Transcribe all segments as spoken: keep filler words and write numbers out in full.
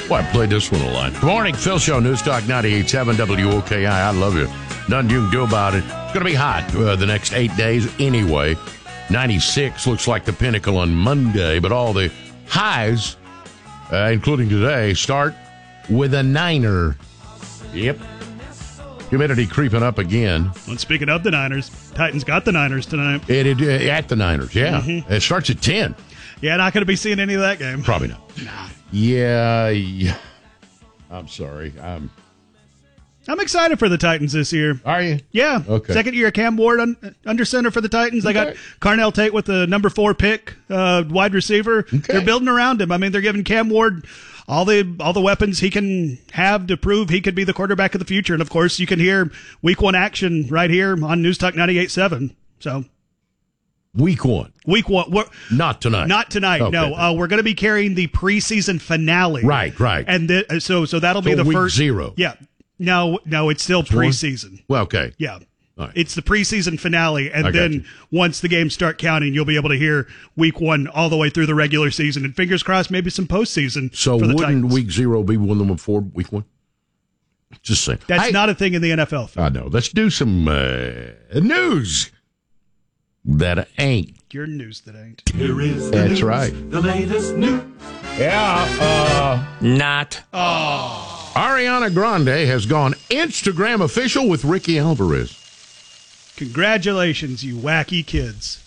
Well, I played this one a lot. Good morning, Phil Show, News Talk ninety-eight point seven W O K I. I love you. Nothing you can do about it. It's going to be hot uh, the next eight days anyway. ninety-six looks like the pinnacle on Monday, but all the highs, uh, including today, start with a niner. Yep. Humidity creeping up again. And speaking of the Niners, Titans got the Niners tonight. It, it, uh, at the Niners, yeah. Mm-hmm. It starts at ten. Yeah, not going to be seeing any of that game. Probably not. Nah. Yeah, yeah. I'm sorry. I'm. I'm excited for the Titans this year. Are you? Yeah. Okay. Second year Cam Ward un- under center for the Titans. They Okay. got Carnell Tate with the number four pick, uh, wide receiver. Okay. They're building around him. I mean, they're giving Cam Ward all the all the weapons he can have to prove he could be the quarterback of the future. And of course, you can hear week one action right here on News Talk ninety-eight point seven. So. Week one. Week one. We're, Not tonight. Not tonight. Okay. No, uh, we're going to be carrying the preseason finale. Right, right. And the, so, so that'll So be the week first zero. Yeah. No, no, it's still preseason. Well, okay. Yeah. All right. It's the preseason finale, and I got then you. once the games start counting, you'll be able to hear week one all the way through the regular season, and fingers crossed, maybe some postseason. So for the wouldn't Titans. week zero be one of them before week one? Just saying. That's Hey, not a thing in the N F L. I know. Let's do some uh, news that ain't. Your news that ain't. Here is the That's news, right. the latest news. Yeah. Uh, Not. Ariana Grande has gone Instagram official with Ricky Alvarez. Congratulations, you wacky kids.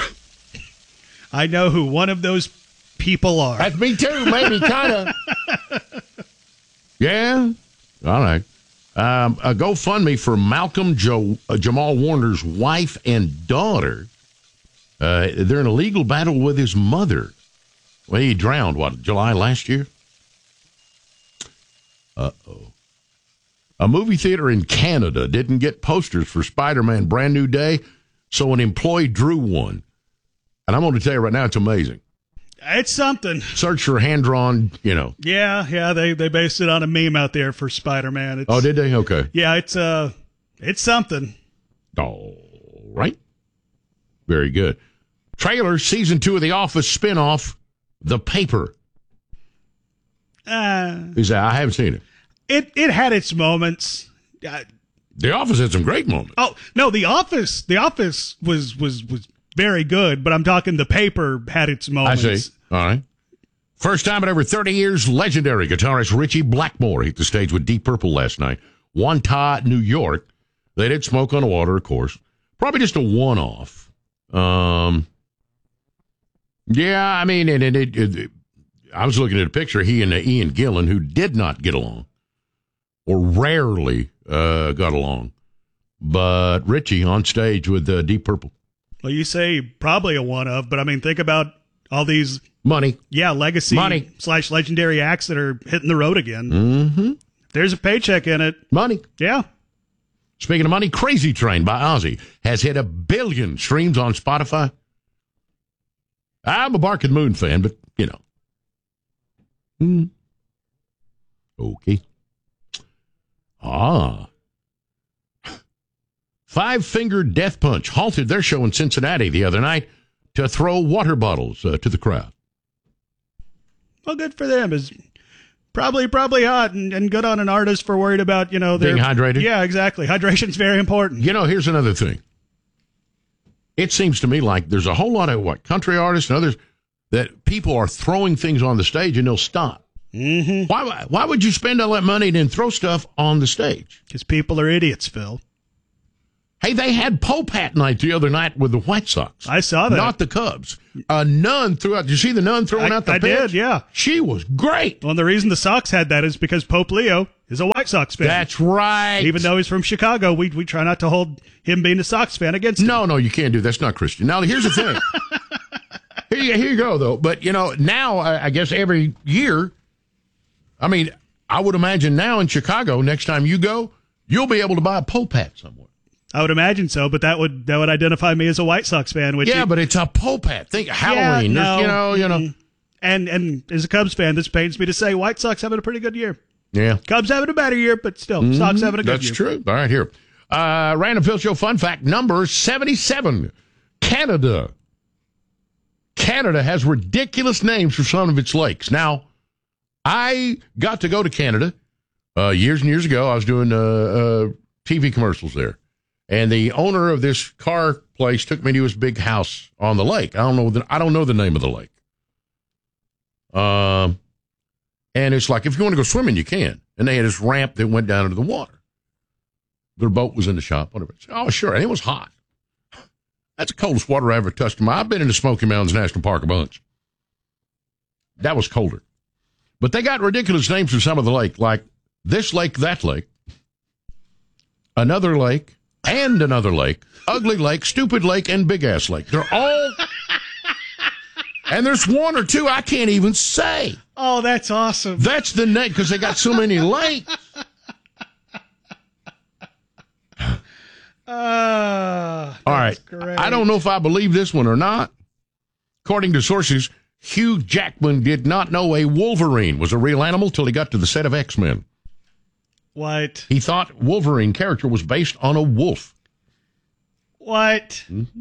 I know who one of those people are. That's me too, maybe, kind of. Yeah? All right. Um, a GoFundMe for Malcolm jo- uh, Jamal Warner's wife and daughter. Uh, they're in a legal battle with his mother. Well, he drowned, what, July last year? Uh-oh. A movie theater in Canada didn't get posters for Spider-Man Brand New Day, so an employee drew one. And I'm going to tell you right now, it's amazing. It's something. Search for hand-drawn, you know. Yeah, yeah, they they based it on a meme out there for Spider-Man. It's, Oh, did they? Okay. Yeah, it's uh, it's something. All right. Very good. Trailer, season two of The Office spinoff, The Paper. Uh, Is that, I haven't seen it. it it had its moments. Uh, The Office had some great moments. oh no, The Office, The Office was was was very good, but I'm talking The Paper had its I moments. see. All right. First time in over thirty years, legendary guitarist Richie Blackmore hit the stage with Deep Purple last night. Wantagh, New York. They did Smoke on the Water, of course. Probably just a one-off. Um, yeah, I mean, and it, it, it, I was looking at a picture, he and uh, Ian Gillan, who did not get along, or rarely uh, got along. But Richie on stage with uh, Deep Purple. Well, you say probably a one of, but I mean, think about all these, Money. yeah, legacy Money. slash legendary acts that are hitting the road again. Mm-hmm. There's a paycheck in it. Money. Yeah. Speaking of money, Crazy Train by Ozzy has hit a billion streams on Spotify. I'm a Bark and Moon fan, but, you know. Hmm. Okay. Ah. Five Finger Death Punch halted their show in Cincinnati the other night to throw water bottles uh, to the crowd. Well, good for them. Is probably probably hot and, and good on an artist for worried about, you know, their, Being hydrated? Yeah, exactly. Hydration's very important. You know, here's another thing. It seems to me like there's a whole lot of, what, country artists and others that people are throwing things on the stage and they'll stop. Mm-hmm. Why, why would you spend all that money and then throw stuff on the stage? Because people are idiots, Phil. Hey, they had Pope Hat night the other night with the White Sox. I saw that. Not the Cubs. A nun threw out. Did you see the nun throwing I, out the I pitch? did, yeah. She was great. Well, and the reason the Sox had that is because Pope Leo is a White Sox fan. That's right. Even though he's from Chicago, we we try not to hold him being a Sox fan against him. No, no, you can't do that. That's not Christian. Now, here's the thing. here, you, here you go, though. But, you know, now, I I guess every year, I mean, I would imagine now in Chicago, next time you go, you'll be able to buy a Pope Hat somewhere. I would imagine so, but that would that would identify me as a White Sox fan. Which Yeah, he- but it's a Pope Hat. Think Halloween. Yeah, There's, no. you know, you know. and and as a Cubs fan, this pains me to say White Sox having a pretty good year. Yeah. Cubs having a better year, but still, Sox having a good That's year. true. All right, here. Uh, Random Phil Show fun fact number seventy-seven. Canada. Canada has ridiculous names for some of its lakes. Now, I got to go to Canada uh, years and years ago. I was doing uh, uh, T V commercials there. And the owner of this car place took me to his big house on the lake. I don't know the, I don't know the name of the lake. Um, and it's like, if you want to go swimming, you can. And they had this ramp that went down into the water. Their boat was in the shop, whatever. Said, oh, sure. And it was hot. That's the coldest water I ever touched in my. I've been in the Smoky Mountains National Park a bunch. That was colder. But they got ridiculous names for some of the lake, like this lake, that lake, another lake, and another lake, ugly lake, stupid lake, and big ass lake. They're all, and there's one or two I can't even say. Oh, that's awesome. That's the name, because they got so many lakes. Uh, all right. Great. I don't know if I believe this one or not. According to sources, Hugh Jackman did not know a Wolverine was a real animal till he got to the set of X-Men. What? He thought Wolverine character was based on a wolf. What? Mm-hmm.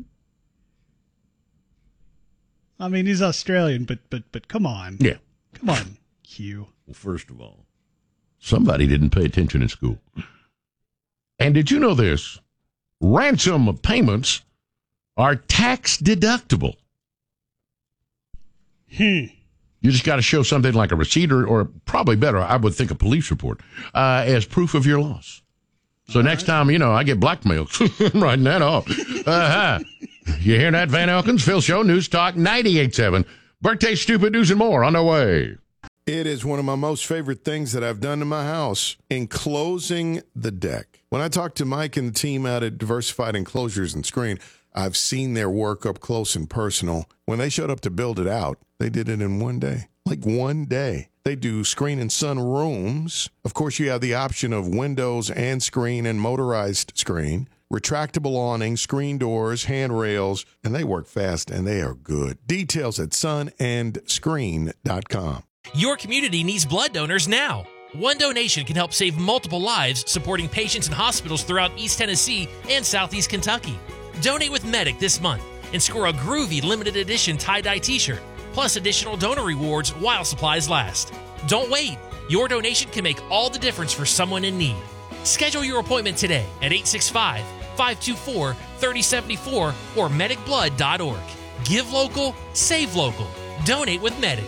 I mean, he's Australian, but but but come on. Yeah. Come on, Hugh. Well, first of all, somebody didn't pay attention in school. And did you know this? Ransom payments are tax deductible. Hmm. You just got to show something like a receipt or, or probably better, I would think a police report, uh, as proof of your loss. So All next right. time, you know, I get blackmailed, I'm writing that off. Uh-huh. You hear that, Van Elkins? Phil Show, News Talk ninety-eight point seven. Birthday, stupid news, and more on the way. It is one of my most favorite things that I've done to my house, enclosing the deck. When I talk to Mike and the team out at Diversified Enclosures and Screen, I've seen their work up close and personal. When they showed up to build it out, they did it in one day. Like one day. They do screen and sun rooms. Of course, you have the option of windows and screen and motorized screen, retractable awning, screen doors, handrails, and they work fast and they are good. Details at sun and screen dot com. Your community needs blood donors now. One donation can help save multiple lives, supporting patients in hospitals throughout East Tennessee and Southeast Kentucky. Donate with Medic this month and score a groovy limited edition tie-dye t-shirt, plus additional donor rewards while supplies last. Don't wait. Your donation can make all the difference for someone in need. Schedule your appointment today at eight six five, five two four, three oh seven four or medic blood dot org. Give local, save local. Donate with Medic.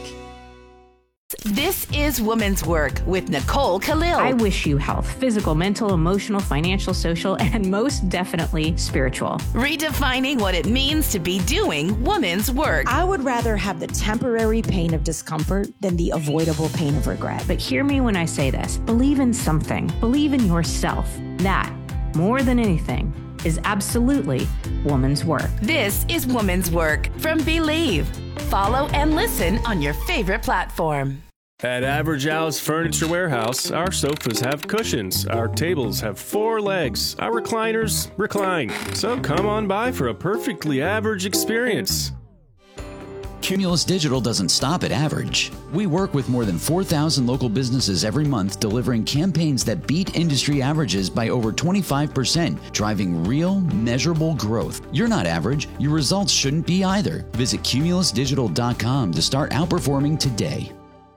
This is Women's Work with Nicole Khalil. I wish you health, physical, mental, emotional, financial, social, and most definitely spiritual. Redefining what it means to be doing women's work. I would rather have the temporary pain of discomfort than the avoidable pain of regret. But hear me when I say this. Believe in something. Believe in yourself. That, more than anything, is absolutely woman's work. This is Woman's Work from Believe. Follow and listen on your favorite platform. At Average Al's Furniture Warehouse, our sofas have cushions, our tables have four legs, our recliners recline. So come on by for a perfectly average experience. Cumulus Digital doesn't stop at average. We work with more than four thousand local businesses every month, delivering campaigns that beat industry averages by over twenty-five percent, driving real, measurable growth. You're not average. Your results shouldn't be either. Visit cumulus digital dot com to start outperforming today.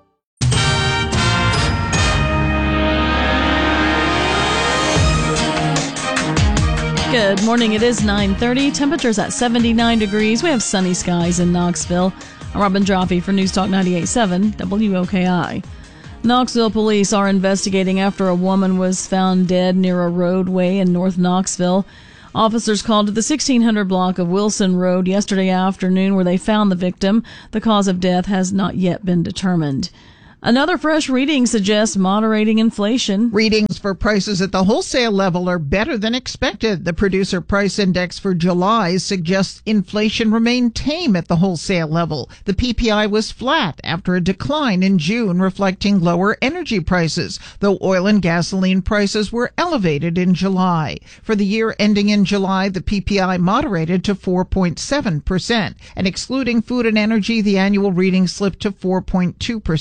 Good morning. It is nine thirty. Temperatures at seventy-nine degrees. We have sunny skies in Knoxville. I'm Robin Jaffe for News Talk ninety-eight point seven W O K I. Knoxville police are investigating after a woman was found dead near a roadway in North Knoxville. Officers called to the sixteen hundred block of Wilson Road yesterday afternoon where they found the victim. The cause of death has not yet been determined. Another fresh reading suggests moderating inflation. Readings for prices at the wholesale level are better than expected. The Producer Price Index for July suggests inflation remained tame at the wholesale level. The P P I was flat after a decline in June, reflecting lower energy prices, though oil and gasoline prices were elevated in July. For the year ending in July, the P P I moderated to four point seven percent, and excluding food and energy, the annual reading slipped to four point two percent.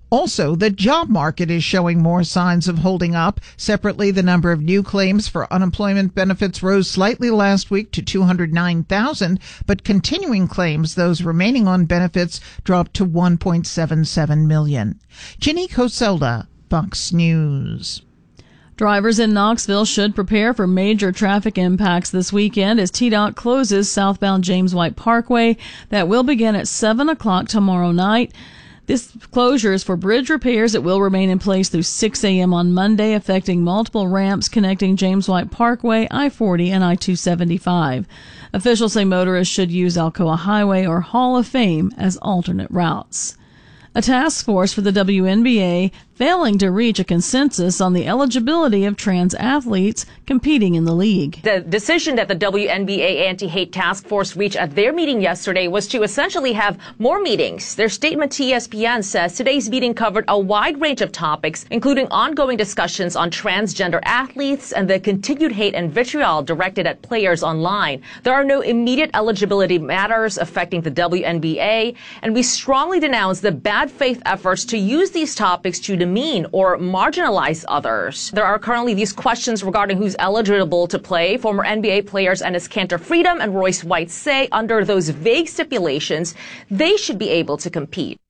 Also, the job market is showing more signs of holding up. Separately, the number of new claims for unemployment benefits rose slightly last week to two hundred nine thousand, but continuing claims, those remaining on benefits, dropped to one point seven seven million. Ginny Coselda, Fox News. Drivers in Knoxville should prepare for major traffic impacts this weekend as T DOT closes southbound James White Parkway. That will begin at seven o'clock tomorrow night. This closure is for bridge repairs. It will remain in place through six a.m. on Monday, affecting multiple ramps connecting James White Parkway, I forty, and I two seventy-five. Officials say motorists should use Alcoa Highway or Hall of Fame as alternate routes. A task force for the W N B A failing to reach a consensus on the eligibility of trans athletes competing in the league. The decision that the W N B A Anti-Hate Task Force reached at their meeting yesterday was to essentially have more meetings. Their statement to E S P N says today's meeting covered a wide range of topics, including ongoing discussions on transgender athletes and the continued hate and vitriol directed at players online. There are no immediate eligibility matters affecting the W N B A, and we strongly denounce the bad faith efforts to use these topics to demean or marginalize others. There are currently these questions regarding who's eligible to play. Former N B A players Enes Kanter Freedom and Royce White say under those vague stipulations, they should be able to compete.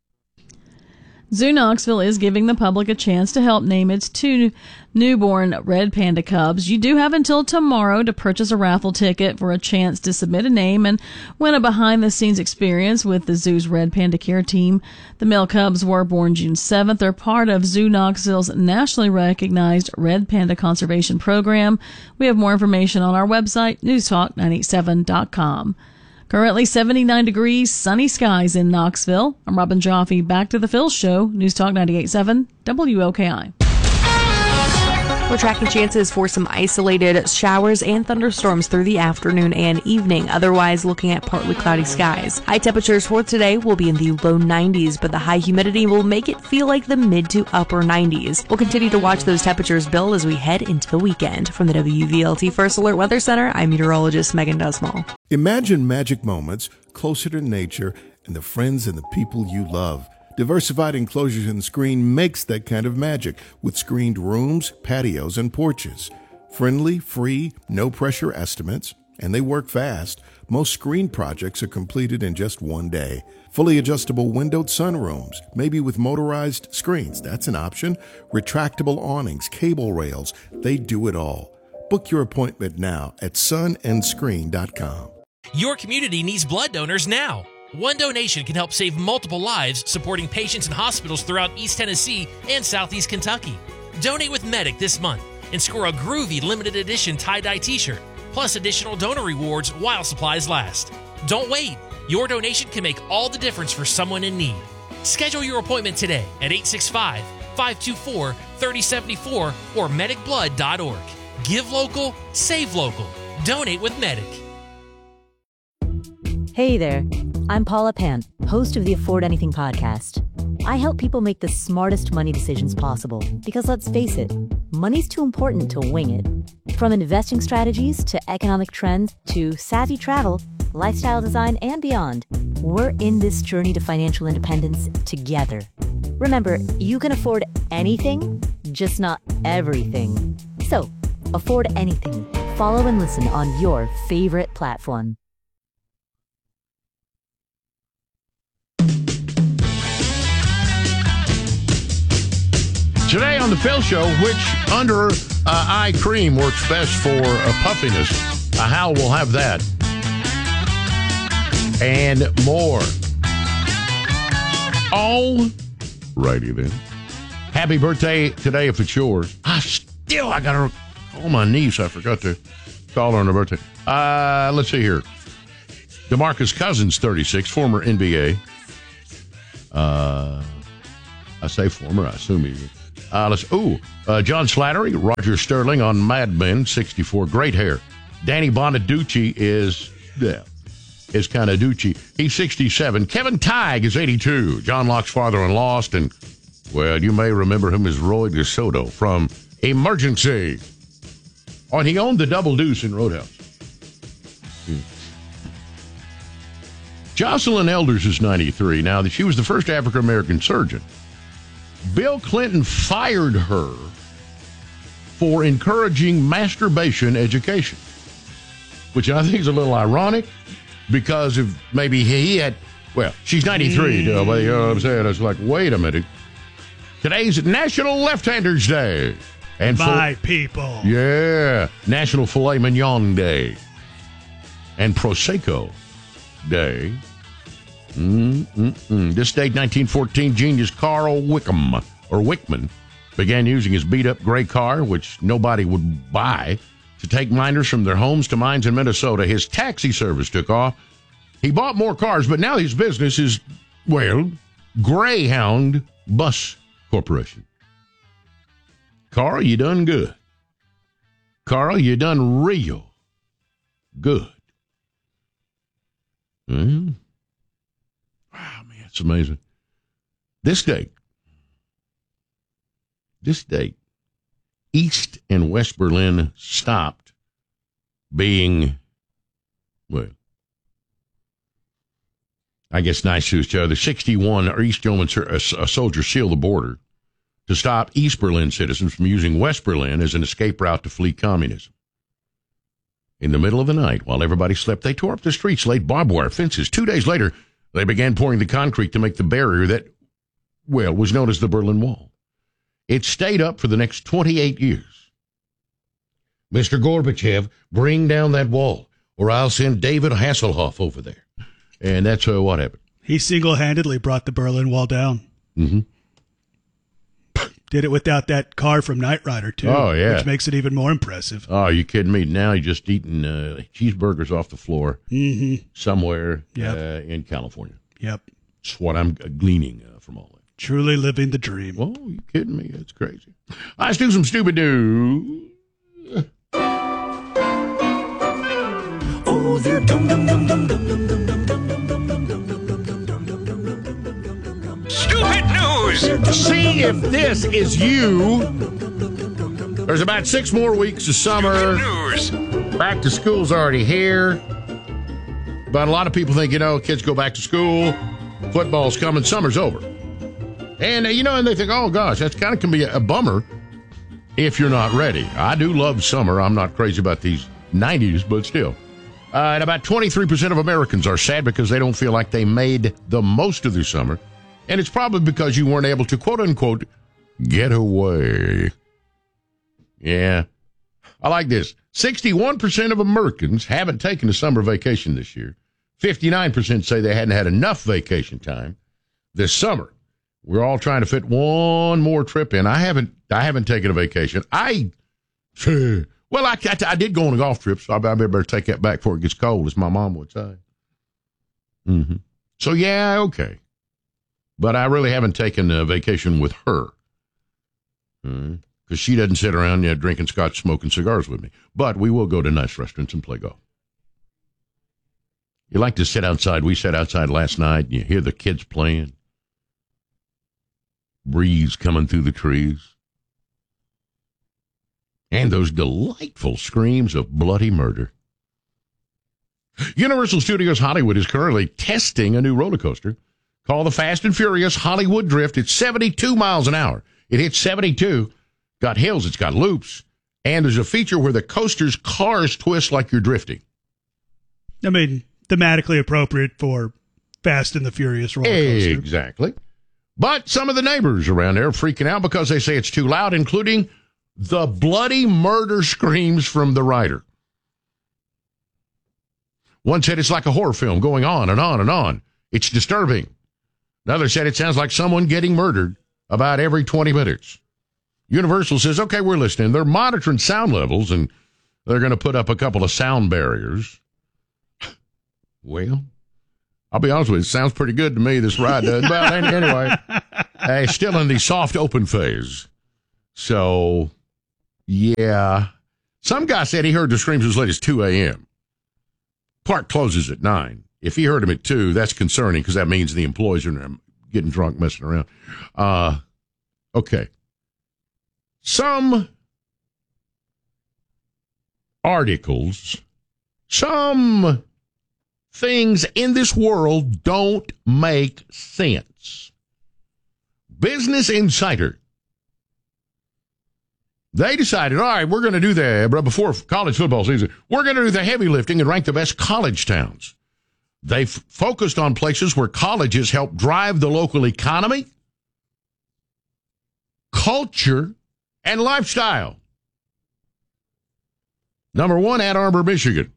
Zoo Knoxville is giving the public a chance to help name its two newborn red panda cubs. You do have until tomorrow to purchase a raffle ticket for a chance to submit a name and win a behind-the-scenes experience with the zoo's red panda care team. The male cubs were born June seventh. They're part of Zoo Knoxville's nationally recognized Red Panda Conservation Program. We have more information on our website, news talk nine eighty-seven dot com. Currently seventy-nine degrees, sunny skies in Knoxville. I'm Robin Joffe. Back to the Phil Show, News Talk ninety-eight point seven W O K I. We're tracking chances for some isolated showers and thunderstorms through the afternoon and evening. Otherwise, looking at partly cloudy skies. High temperatures for today will be in the low nineties, but the high humidity will make it feel like the mid to upper nineties. We'll continue to watch those temperatures build as we head into the weekend. From the W V L T First Alert Weather Center, I'm meteorologist Megan Dusmal. Imagine magic moments closer to nature and the friends and the people you love. Diversified Enclosures and Screen makes that kind of magic with screened rooms, patios, and porches. Friendly, free, no-pressure estimates, and they work fast. Most screen projects are completed in just one day. Fully adjustable windowed sunrooms, maybe with motorized screens. That's an option. Retractable awnings, cable rails. They do it all. Book your appointment now at sun and screen dot com. Your community needs blood donors now. One donation can help save multiple lives, supporting patients in hospitals throughout East Tennessee and Southeast Kentucky. Donate with Medic this month and score a groovy limited edition tie-dye t-shirt, plus additional donor rewards while supplies last. Don't wait. Your donation can make all the difference for someone in need. Schedule your appointment today at eight six five, five two four, three oh seven four or medic blood dot org. Give local, save local. Donate with Medic. Hey there, I'm Paula Pant, host of the Afford Anything podcast. I help people make the smartest money decisions possible because, let's face it, money's too important to wing it. From investing strategies to economic trends to savvy travel, lifestyle design, and beyond, we're in this journey to financial independence together. Remember, you can afford anything, just not everything. So, afford anything. Follow and listen on your favorite platform. Today on the Phil Show, which under uh, eye cream works best for uh, puffiness? Uh, Hal will have that. And more. All righty then. Happy birthday today if it's yours. I still, I got to call my niece. I forgot to call her on her birthday. Uh, let's see here. DeMarcus Cousins, thirty-six, former N B A. Uh, I say former, I assume he was. Uh, let's, ooh, uh, John Slattery, Roger Sterling on Mad Men, sixty-four, great hair. Danny Bonaducci is, yeah, is kind of Ducci. He's sixty-seven. Kevin Tighe is eighty-two. John Locke's father in Lost, and, well, you may remember him as Roy DeSoto from Emergency. Oh, and he owned the Double Deuce in Roadhouse. Hmm. Jocelyn Elders is ninety-three. Now, she was the first African-American surgeon. Bill Clinton fired her for encouraging masturbation education, which I think is a little ironic because if maybe he had, well, she's ninety-three, mm. but you know what I'm saying? It's like, wait a minute. Today's National Left-Handers Day. And My for, people. Yeah. National Filet Mignon Day. And Prosecco Day. Mm-mm-mm. This date, nineteen fourteen, genius Carl Wickham, or Wickman, began using his beat-up gray car, which nobody would buy, to take miners from their homes to mines in Minnesota. His taxi service took off. He bought more cars, but now his business is, well, Greyhound Bus Corporation. Carl, you done good. Carl, you done real good. Mm-hmm. Wow, man, it's amazing. This date, this date, East and West Berlin stopped being, well, I guess nice to each other. sixty-one or East German a soldier sealed the border to stop East Berlin citizens from using West Berlin as an escape route to flee communism. In the middle of the night, while everybody slept, they tore up the streets, laid barbed wire fences. Two days later, they began pouring the concrete to make the barrier that, well, was known as the Berlin Wall. It stayed up for the next twenty-eight years. Mister Gorbachev, bring down that wall, or I'll send David Hasselhoff over there. And that's uh, what happened. He single-handedly brought the Berlin Wall down. Mm-hmm. Did it without that car from Knight Rider, too. Oh, yeah. Which makes it even more impressive. Oh, you kidding me? Now you're just eating uh, cheeseburgers off the floor mm-hmm. somewhere yep. uh, in California. Yep. That's what I'm gleaning uh, from all that. Truly living the dream. Oh, you kidding me? That's crazy. Let's do some stupid news. Oh, they're dum dum dum dum dum dum dum dum dum dum dum dum dum. Stupid news. See if this is you. There's about six more weeks of summer. News. Back to school's already here. But a lot of people think, you know, kids go back to school, football's coming, summer's over. And, uh, you know, and they think, oh, gosh, that's kind of can be a, a bummer if you're not ready. I do love summer. I'm not crazy about these nineties, but still. Uh, and about twenty-three percent of Americans are sad because they don't feel like they made the most of their summer. And it's probably because you weren't able to, quote unquote, get away. Yeah. I like this. sixty-one percent of Americans haven't taken a summer vacation this year. fifty-nine percent say they hadn't had enough vacation time this summer. We're all trying to fit one more trip in. I haven't I haven't taken a vacation. I, well, I, I, I did go on a golf trip, so I, I better take that back before it gets cold, as my mom would say. Mm-hmm. So, yeah, okay. But I really haven't taken a vacation with her. Because mm-hmm. she doesn't sit around you know, drinking scotch, smoking cigars with me. But we will go to nice restaurants and play golf. You like to sit outside. We sat outside last night, and you hear the kids playing. Breeze coming through the trees. And those delightful screams of bloody murder. Universal Studios Hollywood is currently testing a new roller coaster called the Fast and Furious Hollywood Drift. It's seventy-two miles an hour. It hits seventy-two. Got hills, it's got loops. And there's a feature where the coaster's cars twist like you're drifting. I mean, thematically appropriate for Fast and the Furious roller coaster. Exactly. But some of the neighbors around there are freaking out because they say it's too loud, including the bloody murder screams from the rider. One said it's like a horror film going on and on and on. It's disturbing. Another said it sounds like someone getting murdered about every twenty minutes. Universal says, okay, we're listening. They're monitoring sound levels, and they're going to put up a couple of sound barriers. Well, I'll be honest with you, it sounds pretty good to me, this ride does. But anyway, uh, still in the soft open phase. So, yeah. Some guy said he heard the screams as late as two a.m. Park closes at nine. If he heard them at two, that's concerning because that means the employees are getting drunk, messing around. Uh, okay. Some articles, some things in this world don't make sense. Business Insider. They decided, all right, we're going to do the, before college football season, we're going to do the heavy lifting and rank the best college towns. They f- focused on places where colleges help drive the local economy, culture, and lifestyle. Number one, Ann Arbor, Michigan.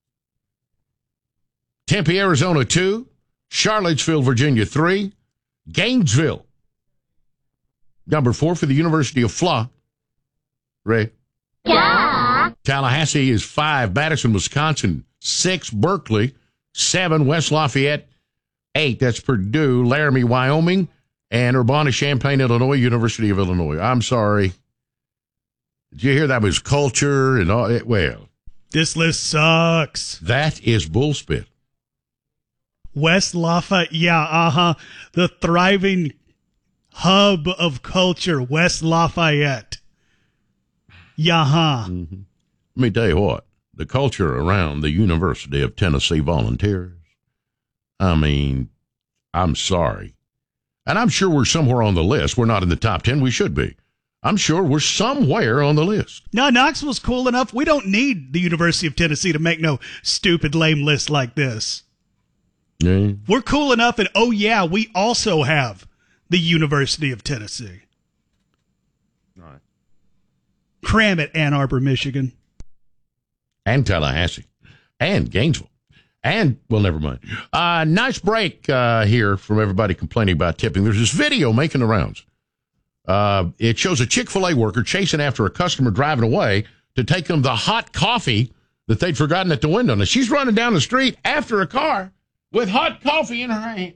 Tempe, Arizona, two. Charlottesville, Virginia, three. Gainesville. Number four for the University of Florida. Ray? Yeah. Tallahassee is five. Madison, Wisconsin, six. Berkeley, seven. West Lafayette, eight. That's Purdue. Laramie, Wyoming, and Urbana-Champaign, Illinois, University of Illinois. I'm sorry. Did you hear that was culture and all? It, well, this list sucks. That is bullspit. West Lafayette, yeah, uh-huh. The thriving hub of culture, West Lafayette. Yeah, huh. Mm-hmm. Let me tell you what, the culture around the University of Tennessee Volunteers, I mean, I'm sorry. And I'm sure we're somewhere on the list. We're not in the top ten. We should be. I'm sure we're somewhere on the list. No, Knoxville's cool enough. We don't need the University of Tennessee to make no stupid, lame list like this. Yeah. We're cool enough, and oh, yeah, we also have the University of Tennessee. All right. Cram it, Ann Arbor, Michigan. And Tallahassee. And Gainesville. And, well, never mind. Uh, nice break uh, here from everybody complaining about tipping. There's this video making the rounds. Uh, it shows a Chick-fil-A worker chasing after a customer driving away to take them the hot coffee that they'd forgotten at the window. Now, she's running down the street after a car with hot coffee in her hand.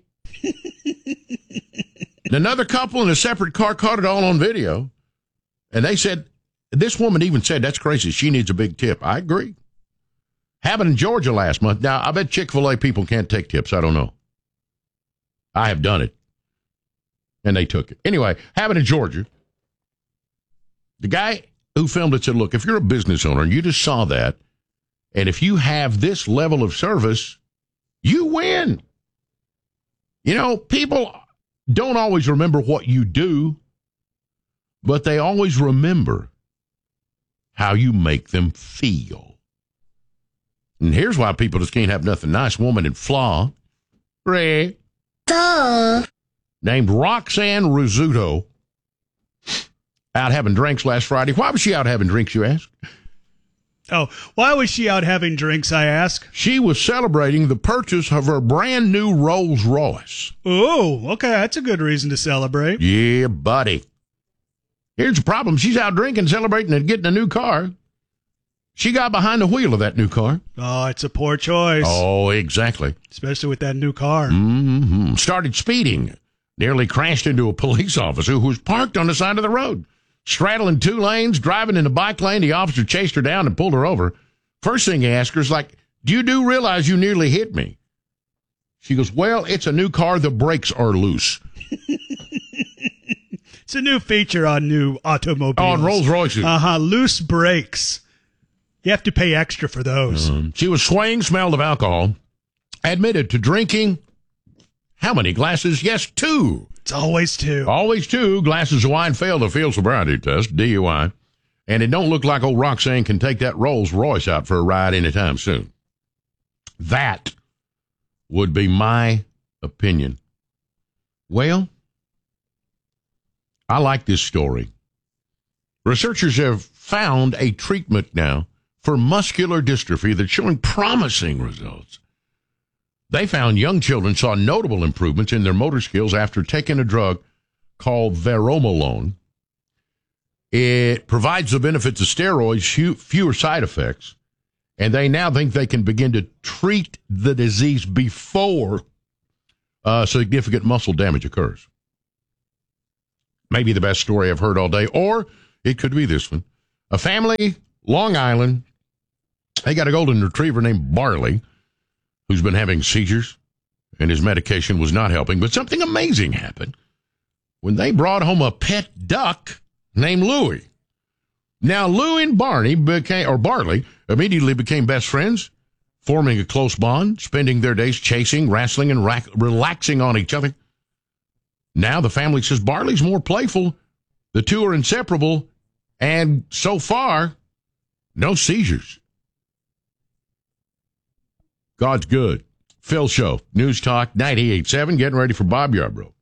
Another couple in a separate car caught it all on video. And they said, this woman even said, that's crazy. She needs a big tip. I agree. Happened in Georgia last month. Now, I bet Chick-fil-A people can't take tips. I don't know. I have done it. And they took it. Anyway, happened in Georgia. The guy who filmed it said, look, if you're a business owner and you just saw that, and if you have this level of service, you win. You know, people don't always remember what you do, but they always remember how you make them feel. And here's why people just can't have nothing nice. Woman in Flaw, Ray, Duh. named Roxanne Rizzuto, out having drinks last Friday. Why was she out having drinks, you ask? Oh, why was she out having drinks, I ask? She was celebrating the purchase of her brand new Rolls Royce. Oh, okay, that's a good reason to celebrate. Yeah, buddy. Here's the problem. She's out drinking, celebrating, and getting a new car. She got behind the wheel of that new car. Oh, it's a poor choice. Oh, exactly. Especially with that new car. Mm-hmm. Started speeding. Nearly crashed into a police officer who was parked on the side of the road. Straddling two lanes, driving in the bike lane, the officer chased her down and pulled her over. First thing he asked her is like, do you do realize you nearly hit me? She goes, well, it's a new car. The brakes are loose. It's a new feature on new automobiles. On Rolls Royces. Uh-huh, loose brakes. You have to pay extra for those. Um, she was swaying, smelled of alcohol, admitted to drinking how many glasses? Yes, two. It's always two. Always two glasses of wine, failed the field sobriety test, D U I. And it don't look like old Roxanne can take that Rolls Royce out for a ride anytime soon. That would be my opinion. Well, I like this story. Researchers have found a treatment now for muscular dystrophy that's showing promising results. They found young children saw notable improvements in their motor skills after taking a drug called Veromolone. It provides the benefits of steroids, fewer side effects, and they now think they can begin to treat the disease before uh, significant muscle damage occurs. Maybe the best story I've heard all day, or it could be this one. A family, Long Island, they got a golden retriever named Barley, who's been having seizures, and his medication was not helping. But something amazing happened when they brought home a pet duck named Louie. Now, Louie and Barney became, or Barley immediately became best friends, forming a close bond, spending their days chasing, wrestling, and rac- relaxing on each other. Now the family says Barley's more playful. The two are inseparable, and so far, no seizures. God's good. Phil Show, News Talk ninety-eight point seven, getting ready for Bob Yarbrough.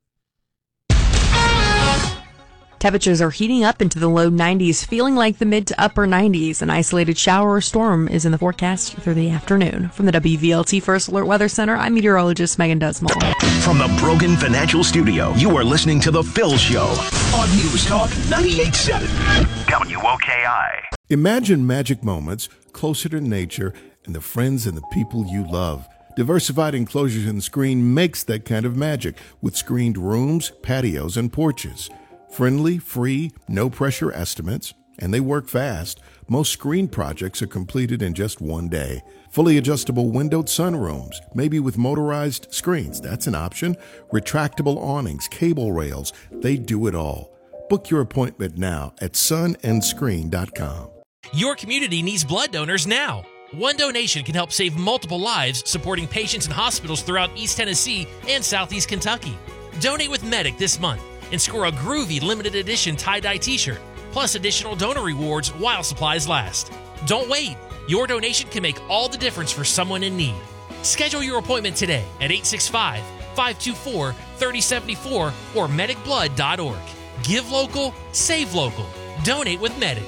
Temperatures are heating up into the low nineties, feeling like the mid to upper nineties. An isolated shower or storm is in the forecast through the afternoon. From the W V L T First Alert Weather Center, I'm meteorologist Megan Desmond. From the Brogan Financial Studio, you are listening to The Phil Show on News Talk ninety-eight point seven W O K I. Imagine magic moments closer to nature and the friends and the people you love. Diversified Enclosures and Screen makes that kind of magic with screened rooms, patios, and porches. Friendly, free, no-pressure estimates, and they work fast. Most screen projects are completed in just one day. Fully adjustable windowed sunrooms, maybe with motorized screens. That's an option. Retractable awnings, cable rails, they do it all. Book your appointment now at sun and screen dot com. Your community needs blood donors now. One donation can help save multiple lives, supporting patients in hospitals throughout East Tennessee and Southeast Kentucky. Donate with Medic this month and score a groovy limited edition tie-dye t-shirt, plus additional donor rewards while supplies last. Don't wait. Your donation can make all the difference for someone in need. Schedule your appointment today at eight six five, five two four, three oh seven four or medic blood dot org. Give local, save local. Donate with Medic.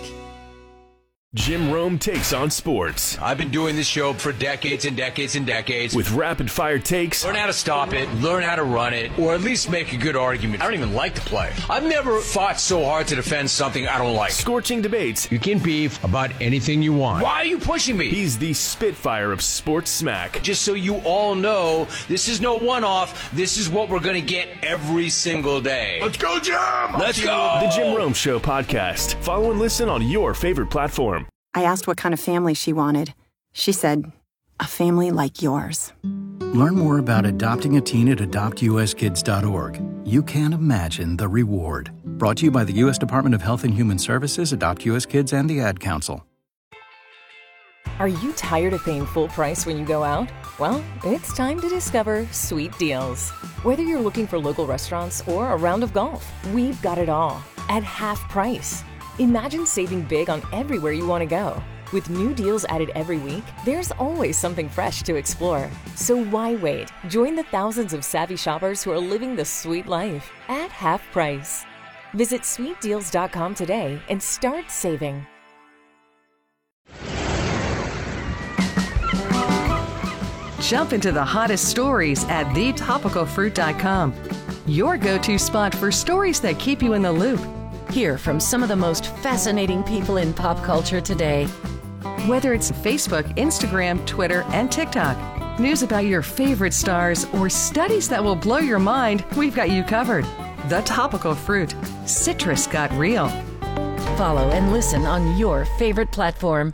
Jim Rome takes on sports. I've been doing this show for decades and decades and decades. With rapid-fire takes. Learn how to stop it, learn how to run it, or at least make a good argument. I don't even like the play. I've never fought so hard to defend something I don't like. Scorching debates. You can beef about anything you want. Why are you pushing me? He's the Spitfire of sports smack. Just so you all know, this is no one-off. This is what we're going to get every single day. Let's go, Jim! Let's go! The Jim Rome Show podcast. Follow and listen on your favorite platform. I asked what kind of family she wanted. She said, a family like yours. Learn more about adopting a teen at adopt u s kids dot org. You can't imagine the reward. Brought to you by the U S Department of Health and Human Services, Adopt U S Kids, and the Ad Council. Are you tired of paying full price when you go out? Well, it's time to discover Sweet Deals. Whether you're looking for local restaurants or a round of golf, we've got it all at half price. Imagine saving big on everywhere you want to go. With new deals added every week, there's always something fresh to explore. So why wait? Join the thousands of savvy shoppers who are living the sweet life at half price. Visit sweet deals dot com today and start saving. Jump into the hottest stories at the topical fruit dot com. Your go-to spot for stories that keep you in the loop. Hear from some of the most fascinating people in pop culture today. Whether it's Facebook, Instagram, Twitter, and TikTok, news about your favorite stars, or studies that will blow your mind, we've got you covered. The Topical Fruit. Citrus got real. Follow and listen on your favorite platform.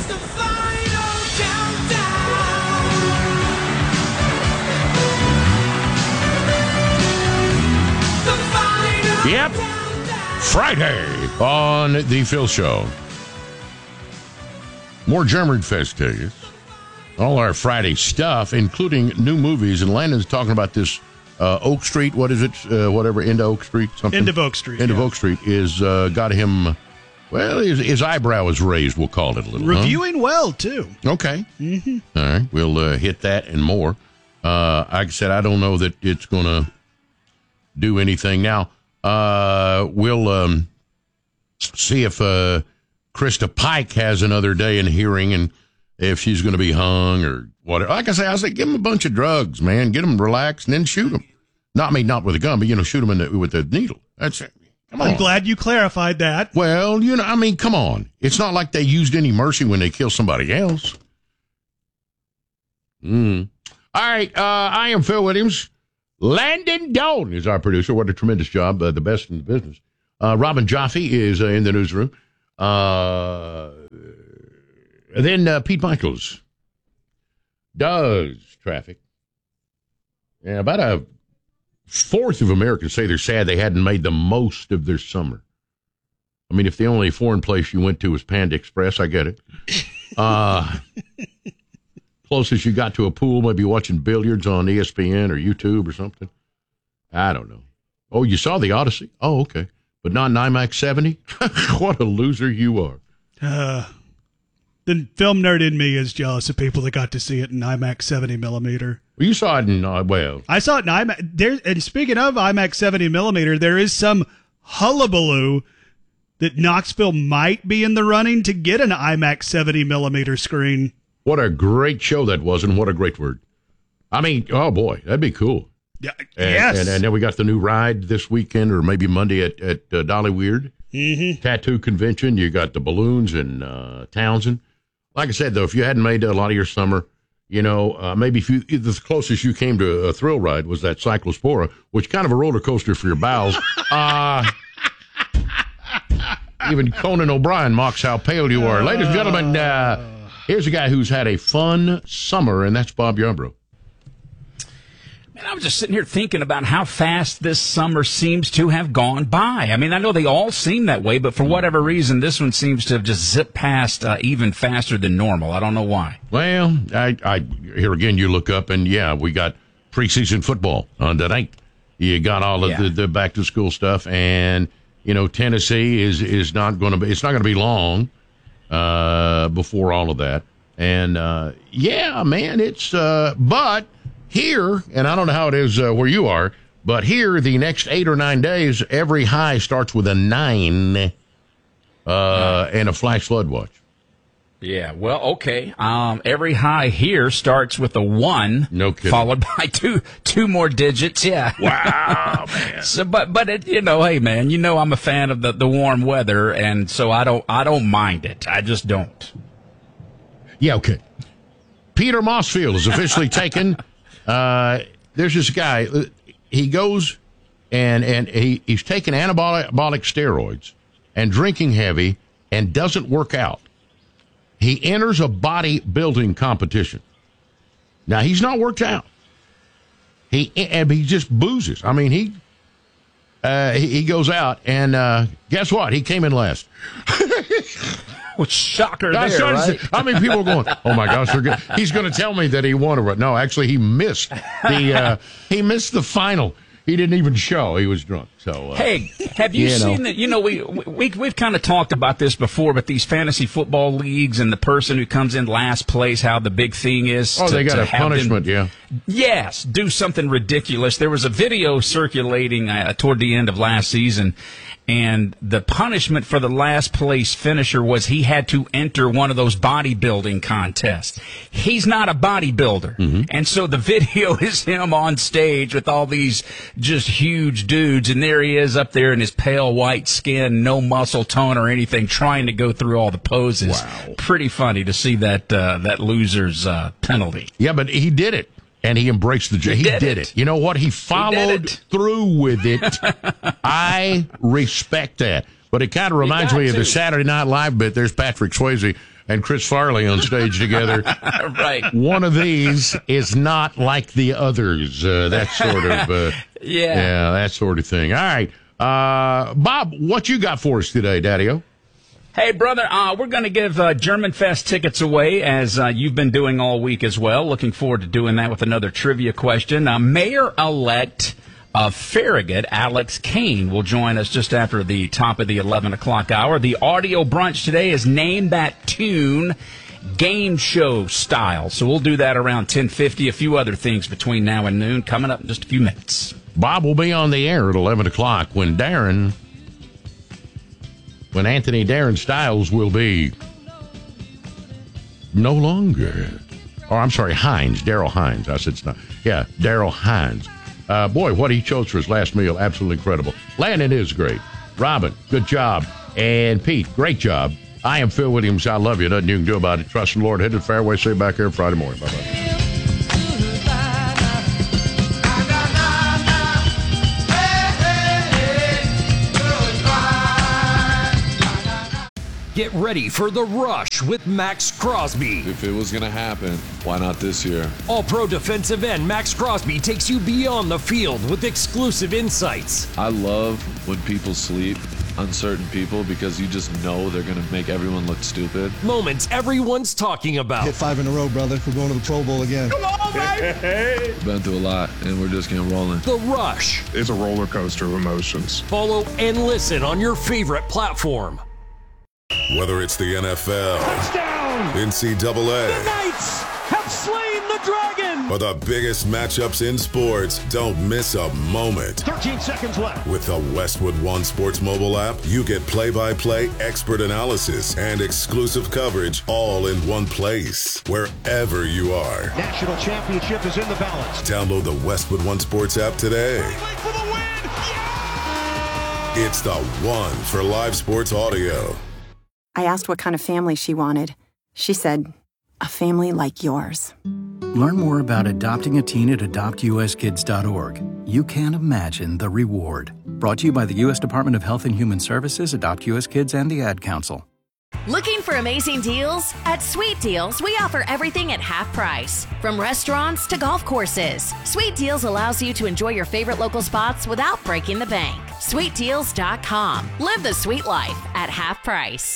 Yep. Friday on The Phil Show. More German festivities. All our Friday stuff, including new movies. And Landon's talking about this uh, Oak Street. What is it? Uh, whatever, into Oak Street? Something. End of Oak Street. End yeah. of Oak Street is uh, got him, well, his, his eyebrow is raised, we'll call it a little. Reviewing huh? well, too. Okay. Mm-hmm. All right. We'll uh, hit that and more. Uh, like I said, I don't know that it's going to do anything. Now, uh, we'll um, see if uh, Krista Pike has another day in hearing and if she's going to be hung or whatever. Like I say, I say, give them a bunch of drugs, man. Get them relaxed and then shoot them. Not I mean, not with a gun, but, you know, shoot them in the, with the needle. That's it. Come on. I'm glad you clarified that. Well, you know, I mean, come on. It's not like they used any mercy when they kill somebody else. Mm. All right. Uh, I am Phil Williams. Landon Doan is our producer. What a tremendous job. Uh, the best in the business. Uh, Robin Jaffe is uh, in the newsroom. Uh, then uh, Pete Michaels does traffic. Yeah, about a fourth of Americans say they're sad they hadn't made the most of their summer. I mean, if the only foreign place you went to was Panda Express, I get it. Uh, closest you got to a pool, maybe watching billiards on E S P N or YouTube or something. I don't know. Oh, you saw the Odyssey? Oh, okay. But not an IMAX seventy? What a loser you are. Uh, the film nerd in me is jealous of people that got to see it in IMAX seventy millimeter. Well, you saw it in, uh, well. I saw it in IMAX. There, and speaking of IMAX seventy millimeter, there is some hullabaloo that Knoxville might be in the running to get an IMAX seventy millimeter screen. What a great show that was, and what a great word. I mean, oh boy, that'd be cool. Yeah, and, yes. And, and then we got the new ride this weekend, or maybe Monday at, at uh, Dolly Weird. Mm-hmm. Tattoo convention. You got the balloons in uh, Townsend. Like I said, though, if you hadn't made a lot of your summer, you know, uh, maybe if you, the closest you came to a thrill ride was that Cyclospora, which kind of a roller coaster for your bowels. uh, even Conan O'Brien mocks how pale you are. Ladies and gentlemen, uh, here's a guy who's had a fun summer, and that's Bob Yarbrough. Man, I was just sitting here thinking about how fast this summer seems to have gone by. I mean, I know they all seem that way, but for whatever reason, this one seems to have just zipped past uh, even faster than normal. I don't know why. Well, I, I here again, you look up, and yeah, we got preseason football on tonight. You got all of Yeah. the, the back-to-school stuff, and, you know, Tennessee is, is not going to be, it's not going to be long uh, before all of that. And, uh, yeah, man, it's, uh, but... Here, and I don't know how it is uh, where you are, but here, the next eight or nine days, every high starts with a nine uh, and a flash flood watch. Yeah, well, okay. Um, every high here starts with a one, no kidding, followed by two two more digits. Yeah. Wow, man. So, but but it, you know, hey, man, you know, I'm a fan of the, the warm weather, and so I don't I don't mind it. I just don't. Yeah, okay. Peter Mossfield is officially taken. Uh, there's this guy. He goes and and he, he's taking anabolic steroids and drinking heavy and doesn't work out. He enters a bodybuilding competition. Now he's not worked out. He and he just boozes. I mean he uh, he, he goes out and uh, guess what? He came in last. Well, shocker I there, right? How many people are going, oh, my gosh, they're good. He's going to tell me that he won. Or no, actually, he missed the uh, he missed the final. He didn't even show. He was drunk. So, uh, hey, have you, you seen know. that? You know, we, we, we've kind of talked about this before, but these fantasy football leagues and the person who comes in last place, how the big thing is. Oh, to, they got to a punishment, them, yeah. Yes, do something ridiculous. There was a video circulating uh, toward the end of last season, and the punishment for the last place finisher was he had to enter one of those bodybuilding contests. He's not a bodybuilder. Mm-hmm. And so the video is him on stage with all these just huge dudes, and there he is up there in his pale white skin, no muscle tone or anything, trying to go through all the poses. Wow. Pretty funny to see that uh, that loser's uh, penalty. Yeah, but he did it. And he embraced the He, he did, did it. it. You know what? He followed he through with it. I respect that. But it kind of reminds me of to. the Saturday Night Live bit. There's Patrick Swayze and Chris Farley on stage together. Right. One of these is not like the others. Uh, that sort of, uh, yeah. yeah, that sort of thing. All right. Uh, Bob, what you got for us today, Daddy-O? Hey, brother, uh, we're going to give uh, German Fest tickets away, as uh, you've been doing all week as well. Looking forward to doing that with another trivia question. Uh, Mayor-elect of Farragut, Alex Kane, will join us just after the top of the eleven o'clock hour. The audio brunch today is Name That Tune, game show style. So we'll do that around ten fifty. A few other things between now and noon coming up in just a few minutes. Bob will be on the air at eleven o'clock when Darren... When Anthony Darren Styles will be no longer. Oh, I'm sorry, Hines, Daryl Hines. I said it's not. Yeah, Daryl Hines. Uh, boy, what he chose for his last meal, absolutely incredible. Landon is great. Robin, good job. And Pete, great job. I am Phil Williams. I love you. Nothing you can do about it. Trust in the Lord. Head to the fairway. See you back here Friday morning. Bye-bye. Get ready for The Rush with Max Crosby. If it was going to happen, why not this year? All-Pro defensive end Max Crosby takes you beyond the field with exclusive insights. I love when people sleep uncertain people because you just know they're going to make everyone look stupid. Moments everyone's talking about. Hit five in a row, brother. We're going to the Pro Bowl again. Come on, baby! Been through a lot, and we're just getting rolling. The Rush. It's a roller coaster of emotions. Follow and listen on your favorite platform. Whether it's the N F L, Touchdown! N C double A, The Knights have slain the dragon! or the biggest matchups in sports, don't miss a moment. thirteen seconds left. With the Westwood One Sports mobile app, you get play-by-play expert analysis and exclusive coverage all in one place, wherever you are. National championship is in the balance. Download the Westwood One Sports app today. For the win! Yeah! It's the one for live sports audio. I asked what kind of family she wanted. She said, a family like yours. Learn more about adopting a teen at adopt U S kids dot org. You can't imagine the reward. Brought to you by the U S Department of Health and Human Services, Adopt U S Kids, and the Ad Council. Looking for amazing deals? At Sweet Deals, we offer everything at half price. From restaurants to golf courses, Sweet Deals allows you to enjoy your favorite local spots without breaking the bank. sweet deals dot com. Live the sweet life at half price.